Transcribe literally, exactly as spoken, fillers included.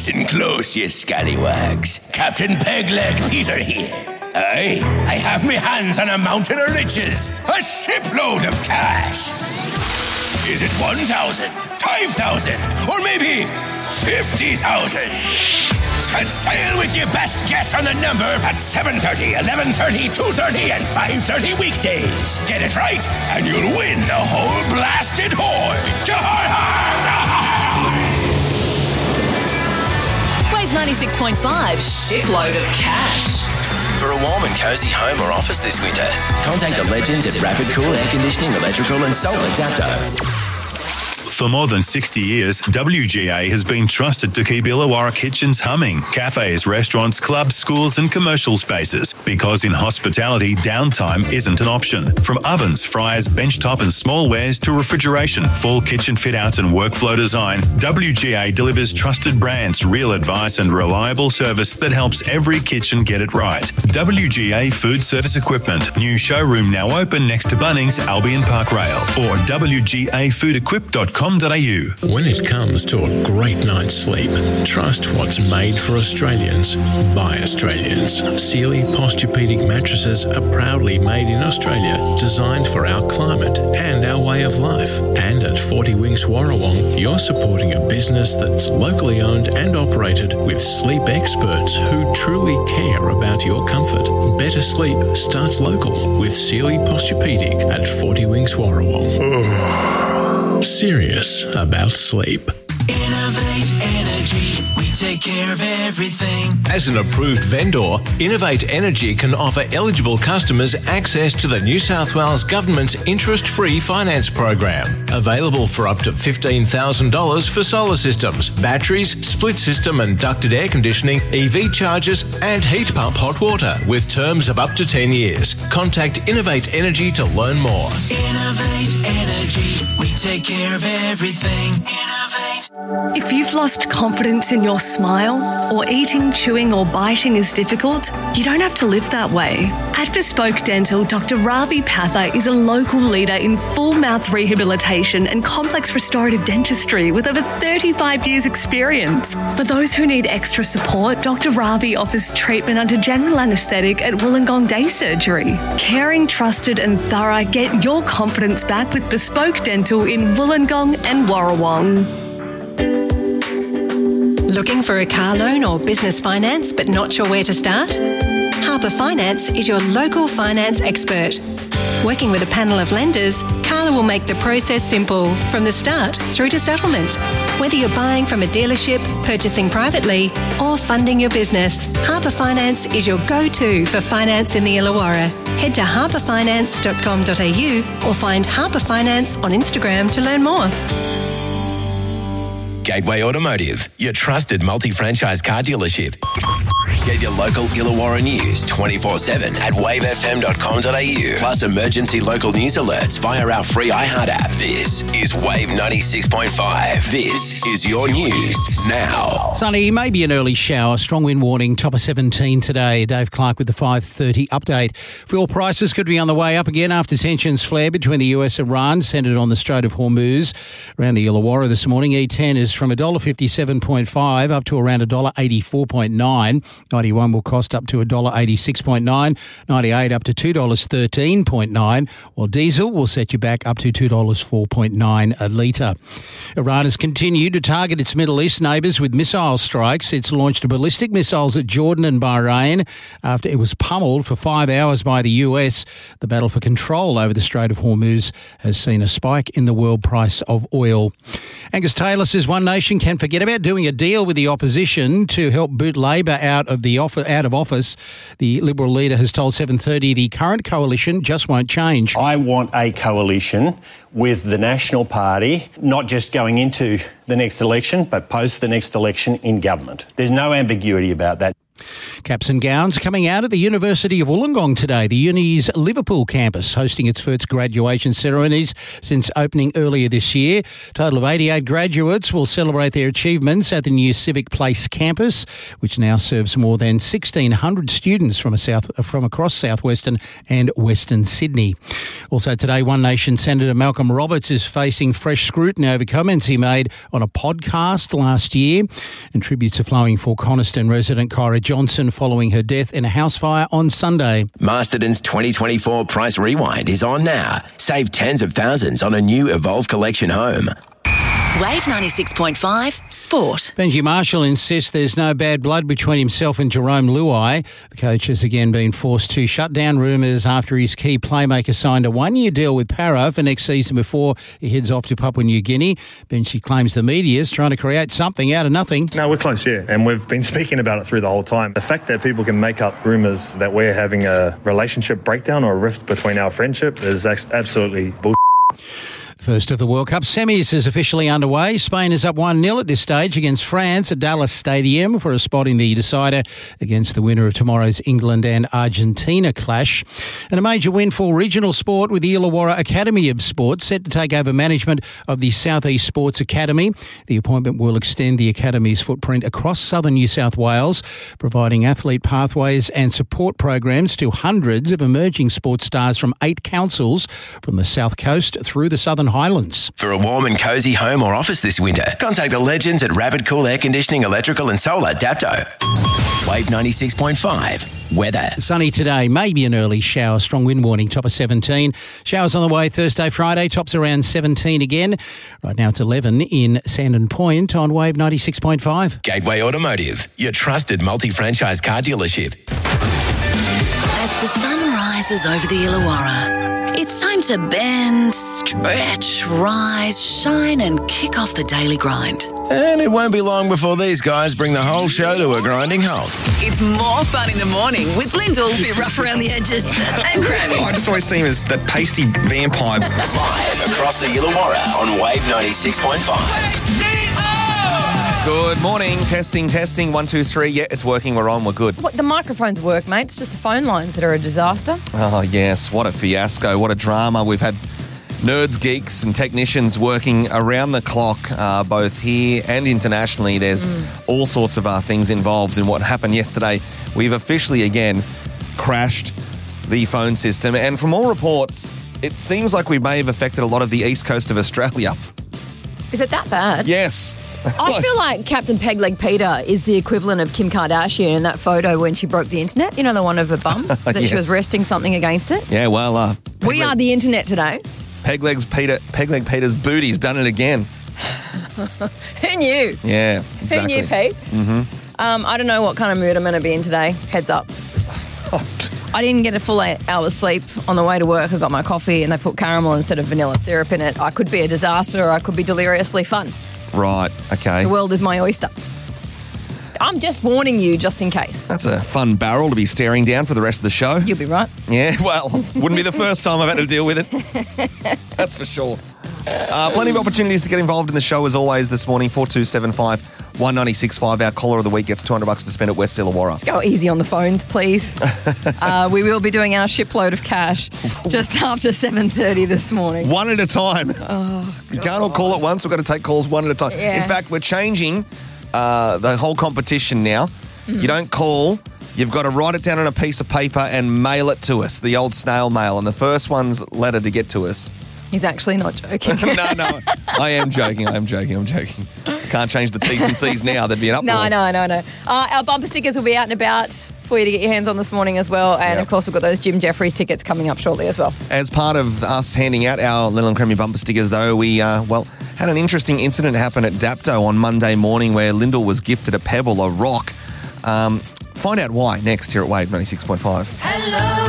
Listen close, you scallywags. Captain Pegleg Peter here. Aye, I have my hands on a mountain of riches, a shipload of cash. Is it one thousand, five thousand, or maybe fifty thousand? Set sail with your best guess on the number at seven thirty, eleven thirty, two thirty, and five thirty weekdays. Get it right, and you'll win the whole blasted hoard. Wave ninety-six point five, shipload of cash. For a warm and cosy home or office this winter, contact the legends at Rapid Cool Air Conditioning, Electrical and Solar Adapter. For more than sixty years, W G A has been trusted to keep Illawarra kitchens humming, cafes, restaurants, clubs, schools and commercial spaces, because in hospitality, downtime isn't an option. From ovens, fryers, benchtop and smallwares to refrigeration, full kitchen fit-outs and workflow design, W G A delivers trusted brands, real advice and reliable service that helps every kitchen get it right. W G A Food Service Equipment. New showroom now open next to Bunnings, Albion Park Rail, or w g a food equip dot com. When it comes to a great night's sleep, trust what's made for Australians by Australians. Sealy Posturepedic mattresses are proudly made in Australia, designed for our climate and our way of life. And at forty Winks Warrawong, you're supporting a business that's locally owned and operated with sleep experts who truly care about your comfort. Better sleep starts local with Sealy Posturepedic at forty Winks Warrawong. Serious about sleep. Innovate Energy, we take care of everything. As an approved vendor, Innovate Energy can offer eligible customers access to the New South Wales Government's interest-free finance program. Available for up to fifteen thousand dollars for solar systems, batteries, split system and ducted air conditioning, E V chargers and heat pump hot water with terms of up to ten years. Contact Innovate Energy to learn more. Innovate Energy, we take care of everything. Innovate. If you've lost confidence in your smile, or eating, chewing or biting is difficult, you don't have to live that way. At Bespoke Dental, Doctor Ravi Patha is a local leader in full mouth rehabilitation and complex restorative dentistry with over thirty-five years experience. For those who need extra support, Doctor Ravi offers treatment under general anaesthetic at Wollongong Day Surgery. Caring, trusted and thorough, get your confidence back with Bespoke Dental in Wollongong and Warrawong. Looking for a car loan or business finance but not sure where to start? Harper Finance is your local finance expert. Working with a panel of lenders, Carla will make the process simple from the start through to settlement. Whether you're buying from a dealership, purchasing privately or funding your business, Harper Finance is your go-to for finance in the Illawarra. Head to harper finance dot com dot a u or find Harper Finance on Instagram to learn more. Gateway Automotive, your trusted multi-franchise car dealership. Get your local Illawarra news twenty-four seven at wave f m dot com dot a u. Plus emergency local news alerts via our free iHeart app. This is Wave ninety-six point five. This is your news now. Sunny, maybe an early shower. Strong wind warning, top of seventeen today. Dave Clark with the five thirty update. Fuel prices could be on the way up again after tensions flare between the U S and Iran, centred on the Strait of Hormuz. Around the Illawarra this morning, E ten is from one dollar fifty-seven point five up to around one dollar eighty-four point nine. ninety-one will cost up to one dollar eighty-six point nine, ninety-eight up to two dollars thirteen point nine, while diesel will set you back up to two dollars four point nine a litre. Iran has continued to target its Middle East neighbours with missile strikes. It's launched ballistic missiles at Jordan and Bahrain after it was pummeled for five hours by the U S. The battle for control over the Strait of Hormuz has seen a spike in the world price of oil. Angus Taylor says One Nation can forget about doing a deal with the opposition to help boot Labor out of the off- out of office. The Liberal leader has told seven thirty the current coalition just won't change. I want a coalition with the National Party, not just going into the next election, but post the next election in government. There's no ambiguity about that. Caps and gowns coming out at the University of Wollongong today. The Uni's Liverpool campus hosting its first graduation ceremonies since opening earlier this year. A total of eighty-eight graduates will celebrate their achievements at the new Civic Place campus, which now serves more than sixteen hundred students from, a south, from across southwestern and western Sydney. Also today, One Nation Senator Malcolm Roberts is facing fresh scrutiny over comments he made on a podcast last year, and tributes are flowing for Coniston resident Kyra Johnson following her death in a house fire on Sunday. Masterton's twenty twenty-four Price Rewind is on now. Save tens of thousands on a new Evolve Collection home. Wave ninety-six point five Sport. Benji Marshall insists there's no bad blood between himself and Jerome Luai. The coach has again been forced to shut down rumours after his key playmaker signed a one-year deal with Paro for next season before he heads off to Papua New Guinea. Benji claims the media is trying to create something out of nothing. No, we're close, yeah, and we've been speaking about it through the whole time. The fact that people can make up rumours that we're having a relationship breakdown or a rift between our friendship is absolutely bullshit. First of the World Cup semis is officially underway. Spain is up one nil at this stage against France at Dallas Stadium for a spot in the decider against the winner of tomorrow's England and Argentina clash. And a major win for regional sport with the Illawarra Academy of Sport set to take over management of the South East Sports Academy. The appointment will extend the academy's footprint across southern New South Wales, providing athlete pathways and support programs to hundreds of emerging sports stars from eight councils from the South Coast through the Southern Highlands. For a warm and cosy home or office this winter, contact the legends at Rapid Cool Air Conditioning, Electrical and Solar, Dapto. Wave ninety-six point five. Weather. Sunny today, maybe an early shower. Strong wind warning, top of seventeen. Showers on the way Thursday, Friday, tops around seventeen again. Right now it's eleven in Sandon Point on Wave ninety-six point five. Gateway Automotive, your trusted multi-franchise car dealership. As the sun rises over the Illawarra, it's time to bend, stretch, rise, shine and kick off the daily grind. And it won't be long before these guys bring the whole show to a grinding halt. It's more fun in the morning with Lyndall, a bit rough around the edges, and Grammy. I just always see him as the pasty vampire. Live across the Illawarra on Wave ninety-six point five. Good morning. Testing, testing. One, two, three. Yeah, it's working. We're on. We're good. What, the microphones work, mate. It's just the phone lines that are a disaster. Oh, yes. What a fiasco. What a drama. We've had nerds, geeks and technicians working around the clock, uh, both here and internationally. There's mm. all sorts of uh, things involved in what happened yesterday. We've officially, again, crashed the phone system. And from all reports, it seems like we may have affected a lot of the east coast of Australia. Is it that bad? Yes. I feel like Captain Pegleg Peter is the equivalent of Kim Kardashian in that photo when she broke the internet. You know, the one of her bum, that yes. she was resting something against it? Yeah, well... Uh, we Pegleg, are the internet today. Pegleg's Peter, Pegleg Peter's booty's done it again. Who knew? Yeah, exactly. Who knew, Pete? Mm-hmm. Um, I don't know what kind of mood I'm going to be in today. Heads up. I didn't get a full eight hours sleep on the way to work. I got my coffee and they put caramel instead of vanilla syrup in it. I could be a disaster or I could be deliriously fun. Right, okay. The world is my oyster. I'm just warning you just in case. That's a fun barrel to be staring down for the rest of the show. You'll be right. Yeah, well, wouldn't be the first time I've had to deal with it. That's for sure. Uh, plenty of opportunities to get involved in the show as always this morning. four two seven five, one nine six five. Our caller of the week gets two hundred bucks to spend at West Illawarra. Just go easy on the phones, please. uh, we will be doing our shipload of cash just after seven thirty this morning. One at a time. Oh, you can't all call at once. We've got to take calls one at a time. Yeah. In fact, we're changing uh, the whole competition now. Mm. You don't call. You've got to write it down on a piece of paper and mail it to us, the old snail mail. And the first one's letter to get to us. He's actually not joking. no, no. I am joking. I am joking. I'm joking. Can't change the T's and C's now. There'd be an uproar. No, no, no, no. Uh, our bumper stickers will be out and about for you to get your hands on this morning as well. And, yep. of course, we've got those Jim Jeffries tickets coming up shortly as well. As part of us handing out our Little and Creamy bumper stickers, though, we, uh, well, had an interesting incident happen at Dapto on Monday morning where Lyndall was gifted a pebble, a rock. Um, find out why next here at Wave ninety-six point five. Hello.